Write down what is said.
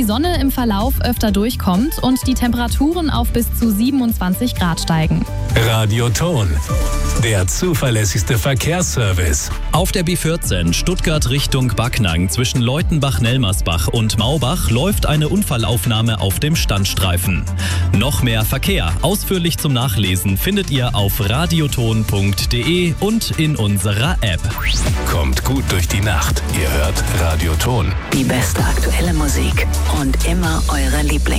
die Sonne im Verlauf öfter durchkommt und die Temperaturen auf bis zu 27 Grad steigen. Radioton, der zuverlässigste Verkehrsservice. Auf der B14 Stuttgart Richtung Backnang zwischen Leutenbach-Nelmersbach und Maubach läuft eine Unfallaufnahme auf dem Standstreifen. Noch mehr Verkehr, ausführlich zum Nachlesen, findet ihr auf radioton.de und in unserer App. Kommt gut durch die Nacht. Ihr hört Radioton. Die beste aktuelle Musik und immer eure Lieblings.